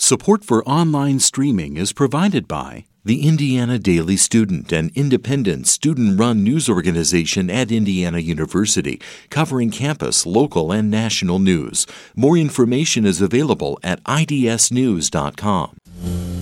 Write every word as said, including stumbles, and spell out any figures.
Support for online streaming is provided by the Indiana Daily Student, an independent student-run news organization at Indiana University, covering campus, local, and national news. More information is available at I D S news dot com.